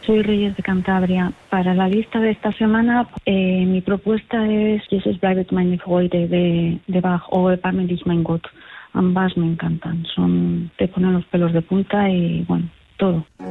Soy Reyes de Cantabria. Para la lista de esta semana, mi propuesta es Jesus bleibt meine Freude de Bach o Erbarme dich mein Gott. Ambas me encantan. Te ponen los pelos de punta y bueno, todo.